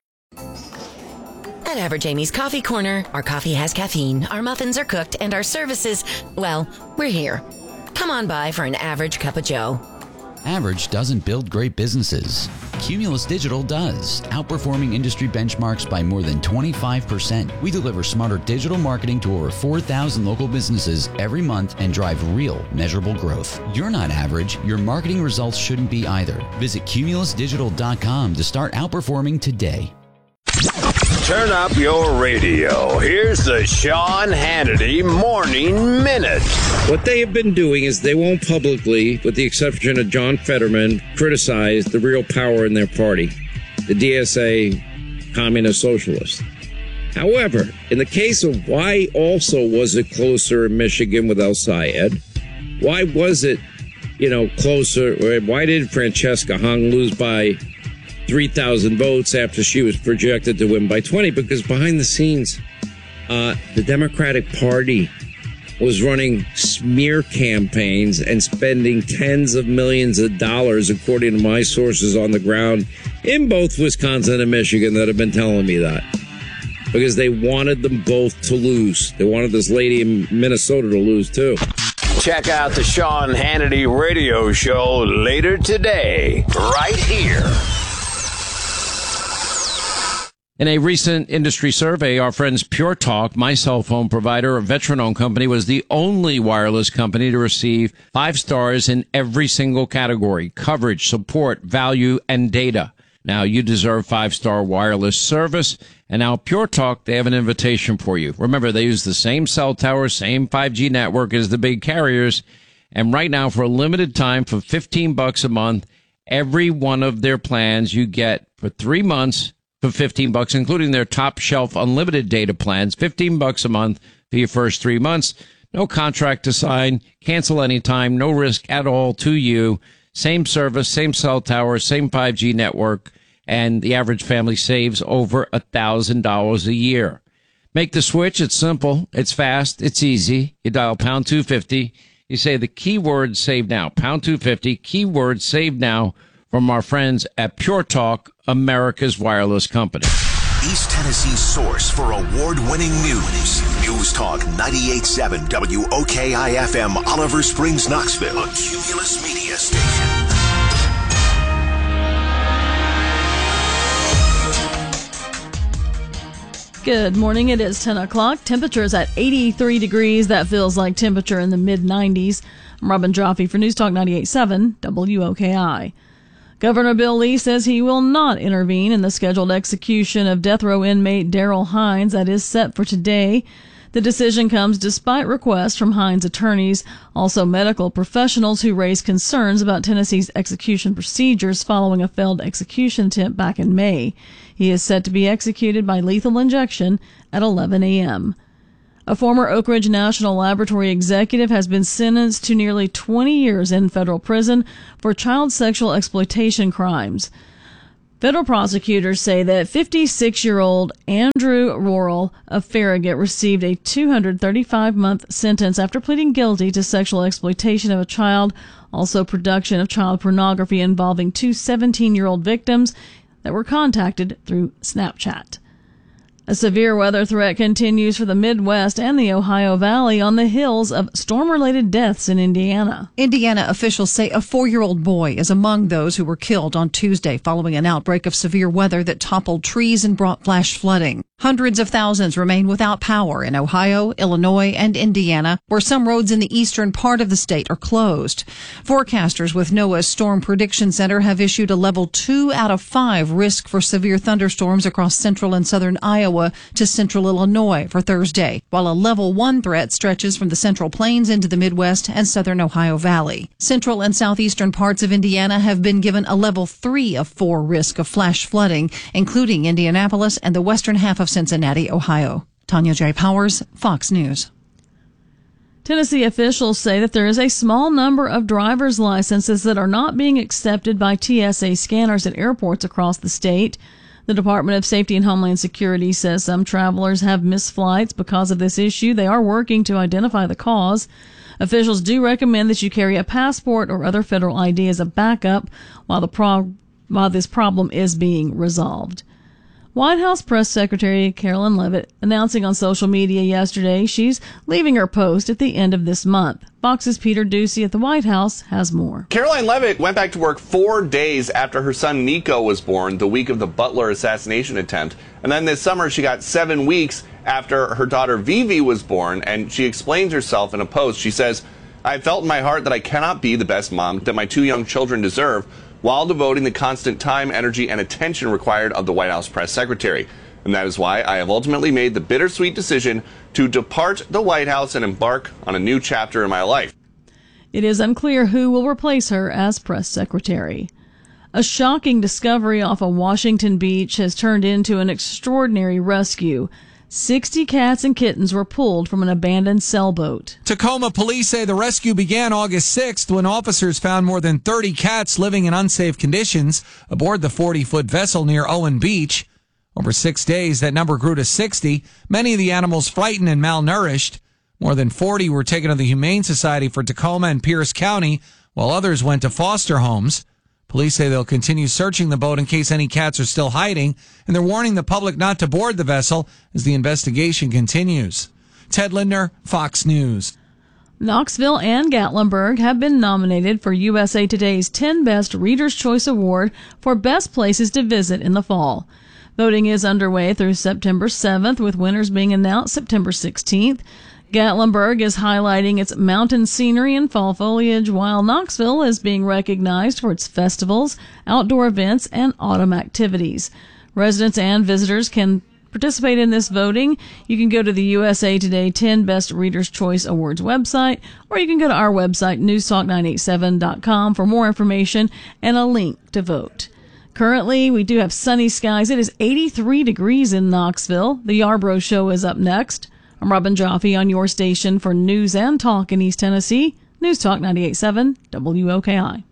At Average Amy's Coffee Corner, our coffee has caffeine, our muffins are cooked, and our services, well, we're here. Come on by for an average cup of joe. Average doesn't build great businesses. Cumulus Digital does, outperforming industry benchmarks by more than twenty-five percent. We deliver smarter digital marketing to over four thousand local businesses every month and drive real, measurable growth. You're not average. Your marketing results shouldn't be either. Visit cumulus digital dot com to start outperforming today. Turn up your radio. Here's the Sean Hannity Morning Minute. What they have been doing is they won't publicly, with the exception of John Fetterman, criticize the real power in their party, the D S A Communist Socialists. However, in the case of why also was it closer in Michigan with El Sayed, why was it, you know, closer, or why did Francesca Hung lose by three thousand votes after she was projected to win by twenty? Because behind the scenes, uh, the Democratic Party was running smear campaigns and spending tens of millions of dollars, according to my sources on the ground in both Wisconsin and Michigan that have been telling me that. Because they wanted them both to lose. They wanted this lady in Minnesota to lose, too. Check out the Sean Hannity radio show later today, right here. In a recent industry survey, our friends Pure Talk, my cell phone provider, a veteran-owned company, was the only wireless company to receive five stars in every single category: coverage, support, value, and data. Now, you deserve five-star wireless service, and now Pure Talk, they have an invitation for you. Remember, they use the same cell tower, same five G network as the big carriers, and right now, for a limited time, for fifteen bucks a month, every one of their plans you get for three months for fifteen bucks, including their top shelf unlimited data plans, fifteen bucks a month for your first three months. No contract to sign, cancel anytime, no risk at all to you. Same service, same cell tower, same five G network, and the average family saves over a thousand dollars a year. Make the switch. It's simple. It's fast. It's easy. You dial pound two fifty. You say the keyword save now, pound two fifty, keyword save now, from our friends at Pure Talk, America's wireless company. East Tennessee's source for award-winning news. News Talk ninety-eight point seven W O K I F M, Oliver Springs, Knoxville. A Cumulus Media Station. Good morning. It is ten o'clock. Temperature is at eighty-three degrees. That feels like temperature in the mid nineties. I'm Robin Joffe for News Talk ninety-eight point seven W O K I. Governor Bill Lee says he will not intervene in the scheduled execution of death row inmate Daryl Hines that is set for today. The decision comes despite requests from Hines' attorneys, also medical professionals who raised concerns about Tennessee's execution procedures following a failed execution attempt back in May. He is set to be executed by lethal injection at eleven a.m. A former Oak Ridge National Laboratory executive has been sentenced to nearly twenty years in federal prison for child sexual exploitation crimes. Federal prosecutors say that fifty-six-year-old Andrew Worrell of Farragut received a two hundred thirty-five month sentence after pleading guilty to sexual exploitation of a child, also production of child pornography involving two seventeen-year-old victims that were contacted through Snapchat. A severe weather threat continues for the Midwest and the Ohio Valley on the heels of storm-related deaths in Indiana. Indiana officials say a four-year-old boy is among those who were killed on Tuesday following an outbreak of severe weather that toppled trees and brought flash flooding. Hundreds of thousands remain without power in Ohio, Illinois, and Indiana, where some roads in the eastern part of the state are closed. Forecasters with NOAA's Storm Prediction Center have issued a level two out of five risk for severe thunderstorms across central and southern Iowa to central Illinois for Thursday, while a level one threat stretches from the Central Plains into the Midwest and southern Ohio Valley. Central and southeastern parts of Indiana have been given a level three of four risk of flash flooding, including Indianapolis and the western half of Cincinnati, Ohio. Tanya J. Powers, Fox News. Tennessee officials say that there is a small number of driver's licenses that are not being accepted by T S A scanners at airports across the state. The Department of Safety and Homeland Security says some travelers have missed flights because of this issue. They are working to identify the cause. Officials do recommend that you carry a passport or other federal I D as a backup while the pro- while this problem is being resolved. White House Press Secretary Carolyn Leavitt announcing on social media yesterday she's leaving her post at the end of this month. Fox's Peter Ducey at the White House has more. Caroline Leavitt went back to work four days after her son Nico was born, the week of the Butler assassination attempt. And then this summer she got seven weeks after her daughter Vivi was born, and she explains herself in a post. She says, "I felt in my heart that I cannot be the best mom that my two young children deserve, while devoting the constant time, energy, and attention required of the White House press secretary. And that is why I have ultimately made the bittersweet decision to depart the White House and embark on a new chapter in my life." It is unclear who will replace her as press secretary. A shocking discovery off a Washington beach has turned into an extraordinary rescue. sixty cats and kittens were pulled from an abandoned sailboat. Tacoma police say the rescue began August sixth when officers found more than thirty cats living in unsafe conditions aboard the forty-foot vessel near Owen Beach. Over six days, that number grew to sixty, many of the animals frightened and malnourished. More than forty were taken to the Humane Society for Tacoma and Pierce County, while others went to foster homes. Police say they'll continue searching the boat in case any cats are still hiding, and they're warning the public not to board the vessel as the investigation continues. Ted Lindner, Fox News. Knoxville and Gatlinburg have been nominated for U S A Today's ten Best Reader's Choice Award for best places to visit in the fall. Voting is underway through September seventh, with winners being announced September sixteenth. Gatlinburg is highlighting its mountain scenery and fall foliage, while Knoxville is being recognized for its festivals, outdoor events, and autumn activities. Residents and visitors can participate in this voting. You can go to the U S A Today ten Best Reader's Choice Awards website, or you can go to our website, news talk nine eighty-seven dot com, for more information and a link to vote. Currently, we do have sunny skies. It is eighty-three degrees in Knoxville. The Yarbrough Show is up next. I'm Robin Joffe on your station for news and talk in East Tennessee. News Talk ninety-eight point seven W O K I.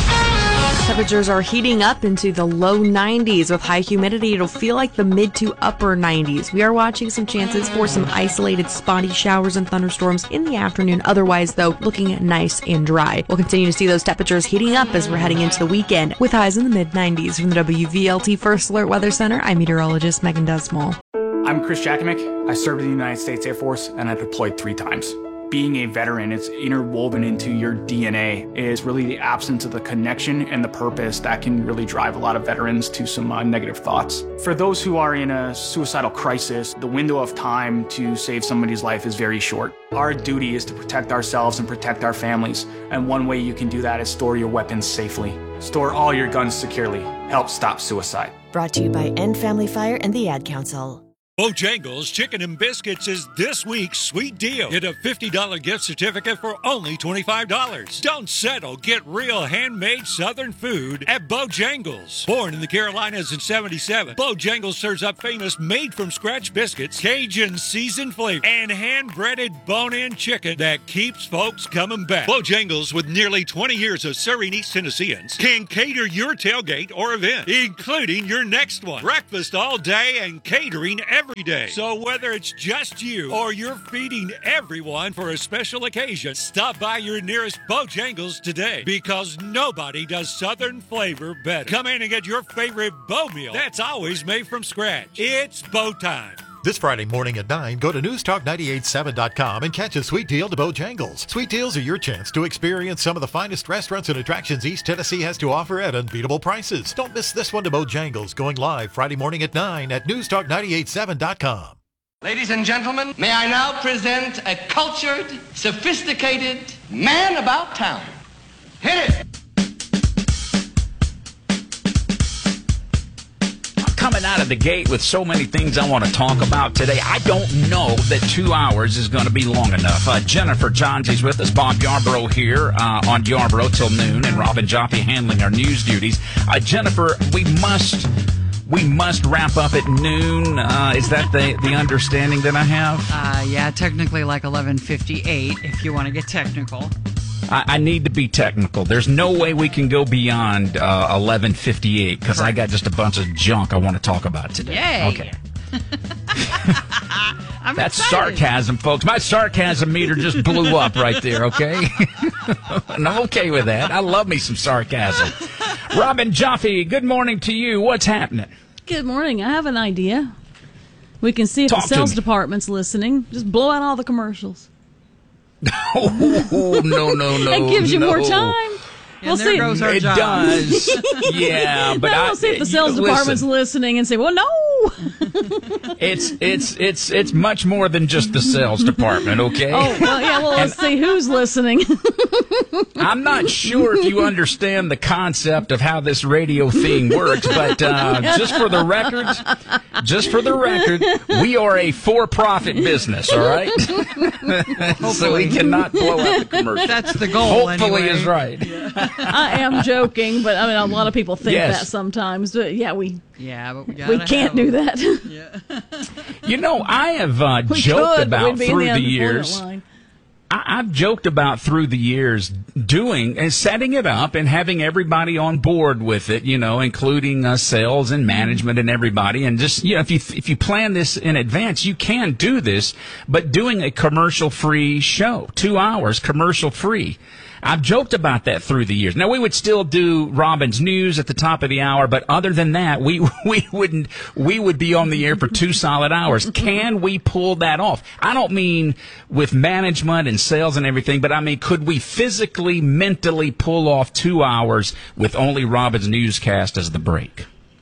Temperatures are heating up into the low nineties with high humidity. It'll feel like the mid to upper nineties. We are watching some chances for some isolated spotty showers and thunderstorms in the afternoon. Otherwise, though, looking nice and dry. We'll continue to see those temperatures heating up as we're heading into the weekend with highs in the mid nineties. From the W V L T First Alert Weather Center, I'm meteorologist Megan Desmall. I'm Chris Jakimick. I served in the United States Air Force and I deployed three times. Being a veteran, it's interwoven into your D N A, is really the absence of the connection and the purpose that can really drive a lot of veterans to some uh, negative thoughts. For those who are in a suicidal crisis, the window of time to save somebody's life is very short. Our duty is to protect ourselves and protect our families, and one way you can do that is store your weapons safely. Store all your guns securely. Help stop suicide. Brought to you by End Family Fire and the Ad Council. Bojangles Chicken and Biscuits is this week's sweet deal. Get a fifty dollars gift certificate for only twenty-five dollars. Don't settle. Get real handmade Southern food at Bojangles. Born in the Carolinas in seventy-seven, Bojangles serves up famous made-from-scratch biscuits, Cajun seasoned flavor, and hand-breaded bone-in chicken that keeps folks coming back. Bojangles, with nearly twenty years of serving East Tennesseans, can cater your tailgate or event, including your next one. Breakfast all day and catering every Every day. So whether it's just you or you're feeding everyone for a special occasion, stop by your nearest Bojangles today, because nobody does Southern flavor better. Come in and get your favorite Bo meal that's always made from scratch. It's Bo time. This Friday morning at nine, go to news talk nine eight seven dot com and catch a sweet deal to Bojangles. Sweet deals are your chance to experience some of the finest restaurants and attractions East Tennessee has to offer at unbeatable prices. Don't miss this one to Bojangles, going live Friday morning at nine at news talk nine eight seven dot com. Ladies and gentlemen, may I now present a cultured, sophisticated man about town. Hit it! Coming out of the gate with so many things I want to talk about today. I don't know that two hours is going to be long enough. Uh, Jennifer Johnsey's with us, Bob Yarborough here uh, on Yarborough till noon, and Robin Joffe handling our news duties. Uh, Jennifer, we must we must wrap up at noon. Uh, is that the, the understanding that I have? Uh, yeah, technically like eleven fifty-eight if you want to get technical. I, I need to be technical. There's no way we can go beyond uh, eleven fifty-eight because I got just a bunch of junk I want to talk about today. Yay. Okay. I'm That's excited. sarcasm, folks. My sarcasm meter just blew up right there, okay? And I'm okay with that. I love me some sarcasm. Robin Joffe, good morning to you. What's happening? Good morning. I have an idea. We can see if Talk the to sales me. department's listening. Just blow out all the commercials. Oh, no, no, no. That gives you no. more time. And we'll there see. goes our It job. does. Yeah, but now I we'll see if the sales you- department's listen. listening and say, well, no. It's it's it's it's much more than just the sales department, okay? Oh, well, yeah, well, let's see who's listening. I'm not sure if you understand the concept of how this radio thing works, but uh, just for the record, just for the record, we are a for-profit business, all right? So we cannot blow out the commercial. That's the goal, Hopefully anyway. is right. I am joking, but I mean, a lot of people think Yes. that sometimes. But yeah, we Yeah, but we, we gotta can't have do them. that. You know, I have uh, We joked could, but about we'd be in through the the unemployment years. line. I, I've joked about through the years doing and setting it up and having everybody on board with it, you know, including uh, sales and management and everybody. And just, you know, if you, if you plan this in advance, you can do this, but doing a commercial free show, two hours commercial free. I've joked about that through the years. Now, we would still do Robin's News at the top of the hour, but other than that, we we wouldn't. We would be on the air for two solid hours. Can we pull that off? I don't mean with management and sales and everything, but I mean, could we physically, mentally pull off two hours with only Robin's Newscast as the break?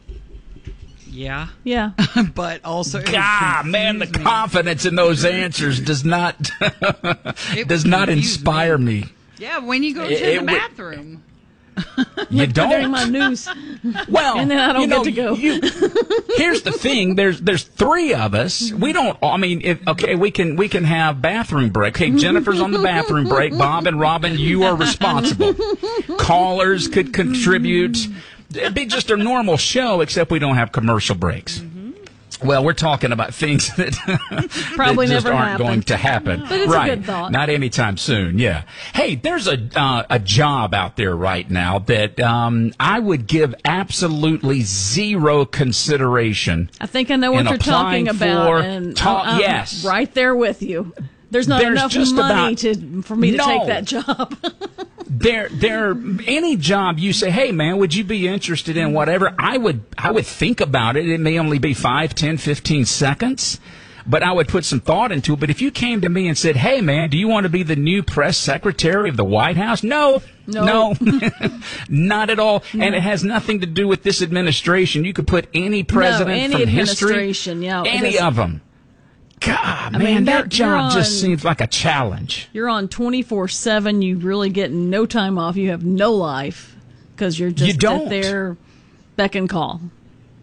Yeah. Yeah. But also, it would God, man, the confuse me. confidence in those answers does not It does would not confuse inspire me. Yeah, when you go It- to it the would- bathroom. You They're doing don't. my news. Well, and then I don't you know, get to go. you- here's the thing: there's there's three of us. We don't. I mean, if, okay, we can we can have bathroom break. Hey, Jennifer's on the bathroom break. Bob and Robin, you are responsible. Callers could contribute. It'd be just a normal show, except we don't have commercial breaks. Well, we're talking about things that, Probably that just never aren't happen. going to happen. But it's a right. good thought. Not anytime soon, yeah. Hey, there's a uh, a job out there right now that um, I would give absolutely zero consideration. I think I know what in you're talking applying about. for and ta- I'm yes. right there with you. There's not There's enough just money about- to for me to No. take that job. There, there, any job you say, hey man, would you be interested in whatever? I would, I would think about it. It may only be five, ten, fifteen seconds, but I would put some thought into it. But if you came to me and said, hey man, do you want to be the new press secretary of the White House? No, No. no, not at all. And it has nothing to do with this administration. You could put any president no, any from history, administration, yeah, it any doesn't- of them. God, I man, mean, that you're- job you're just on- seems like a challenge. You're on twenty-four seven. You really get no time off. You have no life because you're just You don't. at their beck and call.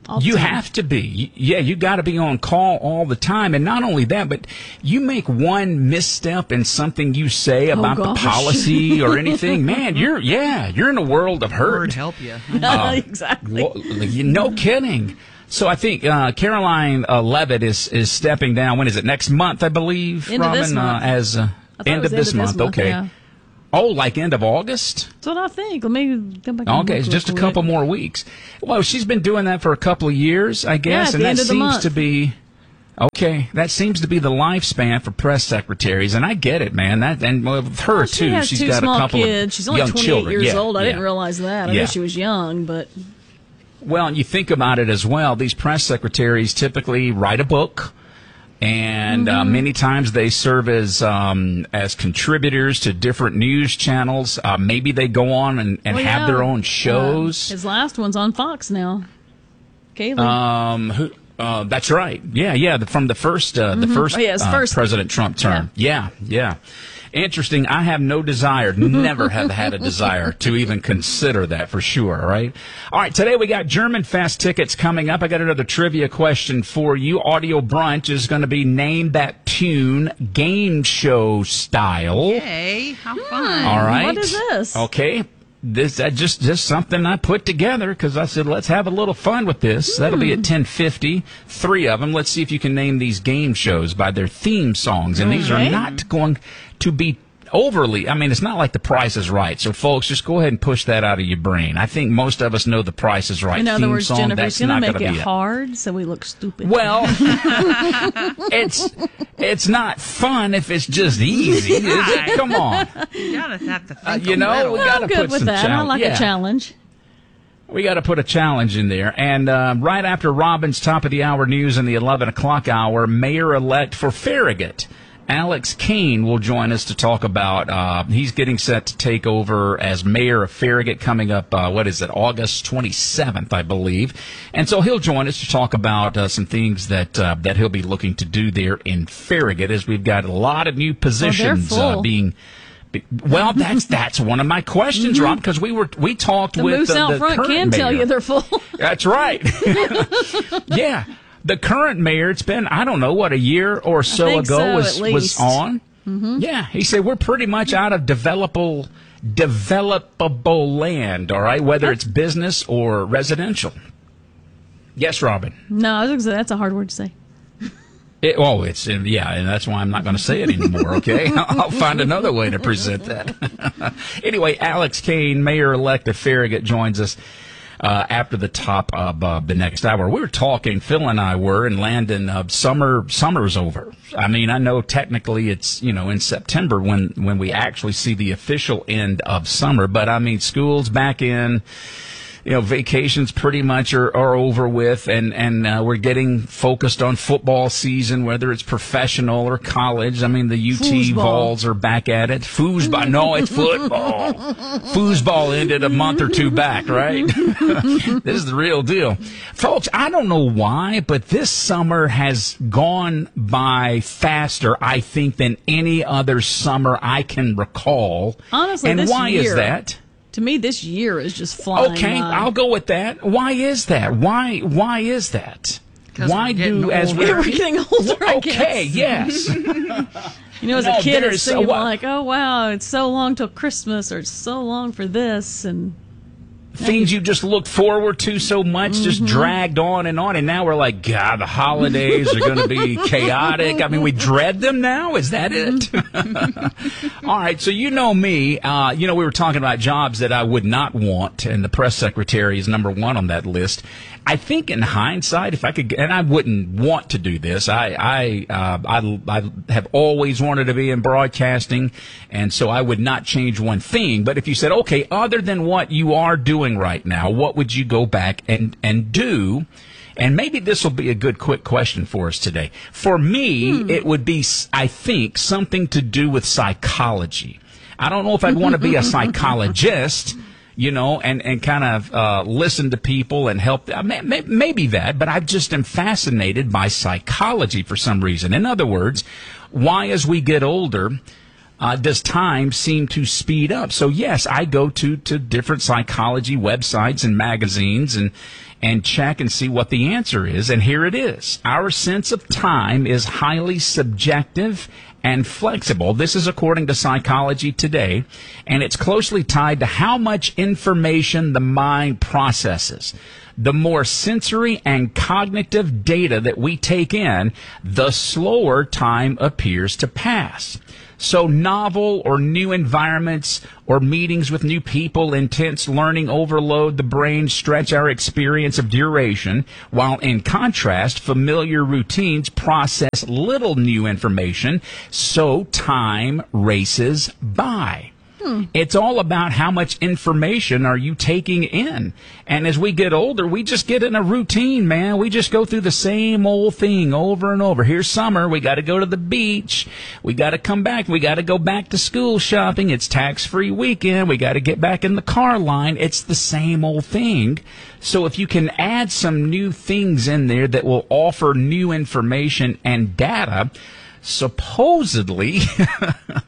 All the You time. have to be. You- Yeah, you got to be on call all the time. And not only that, but you make one misstep in something you say Oh, about the gosh. policy or anything, man, you're, yeah, you're in a world of hurt. Word help you. Uh, exactly. Well, you- no kidding. So I think uh, Caroline uh, Levitt is, is stepping down. When is it? Next month, I believe, End of Robin? this month. Uh, as uh, I thought it end was of this month. Okay. yeah. Oh, like end of August? That's what I think. Let me go back and Okay, look it's real just a quick. couple more weeks. Well, she's been doing that for a couple of years, I guess, at and the that end of the seems month. to be okay. That seems to be the lifespan for press secretaries, and I get it, man. That and well, with her Well, she too. has She's two got small a couple kids. of She's only young twenty-eight children. years Yeah, old. I yeah. didn't realize that. I Yeah. knew she was young, but Well, and you think about it as well. These press secretaries typically write a book. And uh, Mhm. many times they serve as um, as contributors to different news channels. Uh, maybe they go on and, and Well, have yeah. their own Uh, shows. his last one's on Fox now. Kaylee. Um, who? Uh, that's right. Yeah, yeah. The, from the first, uh, the Mhm. first, Oh, yeah, his uh, first- President Trump term. Yeah. yeah, Interesting. I have no desire, never have had a desire to even consider that for sure. Right. All right. Today we got German Fest tickets coming up. I got another trivia question for you. Audio Brunch is going to be Name That Tune game show style. Yay, how fun. All right. What is this? Okay. This that just just something I put together because I said let's have a little fun with this. That'll be at ten fifty. Three of them. Let's see if you can name these game shows by their theme songs. And these are Okay. not going to be overly. I mean, it's not like The Price is Right. So, folks, just go ahead and push that out of your brain. I think most of us know The Price is Right In other theme words, song. Jennifer's That's going to not make going to it be it. hard so we look stupid. Well, it's it's not fun if it's just easy, is it? Come on. You gotta have to think Uh, you a know, little. we Well, got to I'm good put with some that. I challenge- like yeah. a challenge. We got to put a challenge in there. And uh, right after Robin's top of the hour news in the eleven o'clock hour, Mayor-elect for Farragut, Alex Kane, will join us to talk about, uh, he's getting set to take over as mayor of Farragut coming up, uh, what is it, August twenty-seventh, I believe. And so he'll join us to talk about uh, some things that uh, that he'll be looking to do there in Farragut, as we've got a lot of new positions uh, full. being... Well, that's that's one of my questions, Rob, because we were we talked The with moose uh, out the front current can tell mayor. you they're full. That's right. Yeah, the current mayor. It's been I don't know what a year or so think ago so, was at was least. on. Mhm. Yeah, he said we're pretty much out of developable developable land. All right, whether it's business or residential. Yes, Robin. No, I was going to say that's a hard word to say. It, oh, it's uh, yeah, and that's why I'm not going to say it anymore. Okay, I'll find another way to present that. Anyway, Alex Kane, mayor-elect of Farragut, joins us uh, after the top of uh, the next hour. We were talking, Phil and I were, and Landon. Uh, summer, summer's over. I mean, I know technically it's you know in September when when we actually see the official end of summer, but I mean, school's back in. You know, vacations pretty much are, are over with, and and uh, we're getting focused on football season, whether it's professional or college. I mean, the U T Foosball. Vols are back at it. Foosball, no, it's football. Foosball ended a month or two back, right? This is the real deal, folks. I don't know why, but this summer has gone by faster, I think, than any other summer I can recall. Honestly, and this why year, is that? To me, this year is just flying Okay, by. I'll go with that. Why is that? Why why is that? 'Cause Why we're getting do as older. we're We're getting older, I Okay, guess. yes. You know, as No, a kid, there it is- seemed what- like, oh, wow, it's so long till Christmas, or it's so long for this, and Things you just looked forward to so much just Mm-hmm. dragged on and on, and now we're like, God, the holidays are going to be chaotic. I mean, we dread them now. Is that it? All right, so you know me. Uh, you know, we were talking about jobs that I would not want, and the press secretary is number one on that list. I think in hindsight, if I could, and I wouldn't want to do this. I I, uh, I I have always wanted to be in broadcasting, and so I would not change one thing. But if you said, okay, other than what you are doing right now, what would you go back and and do? And maybe this will be a good quick question for us today. For me, Hmm. it would be, I think, something to do with psychology. I don't know if I'd want to be a psychologist. You know, and, and kind of uh, listen to people and help. Uh, may, may, maybe that, but I just am fascinated by psychology for some reason. In other words, why as we get older, uh, does time seem to speed up? So yes, I go to, to different psychology websites and magazines and, and check and see what the answer is. And here it is. Our sense of time is highly subjective and flexible. This is according to Psychology Today, and it's closely tied to how much information the mind processes. The more sensory and cognitive data that we take in, the slower time appears to pass. So novel or new environments or meetings with new people, intense learning overload the brain, stretch our experience of duration, while in contrast, familiar routines process little new information, so time races by. Hmm. It's all about how much information are you taking in. And as we get older, we just get in a routine, man. We just go through the same old thing over and over. Here's summer. We got to go to the beach. We got to come back. We got to go back to school shopping. It's tax-free weekend. We got to get back in the car line. It's the same old thing. So if you can add some new things in there that will offer new information and data, supposedly